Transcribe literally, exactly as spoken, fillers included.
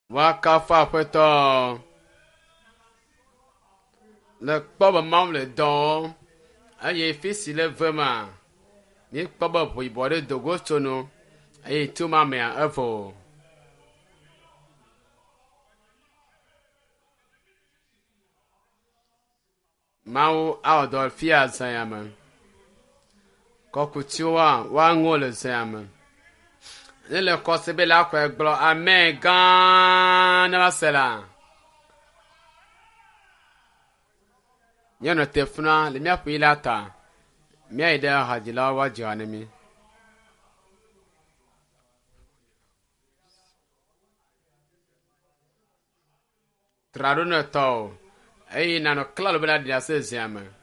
Wakafa Peto. Le Bob Mam le don. Aye fils il est vraiment. Ni Bob pour y boire de gostono. Aye tout ma mère evo. Mau Adolfia Sayama. Kokutua wangole Sayama. Le kosebe la kwa glo amen gan na sela. Yano tefuna le mia pilata. Mia ida hajila wa janemi. Traduno to. Ei nano klalo bela dia se zema.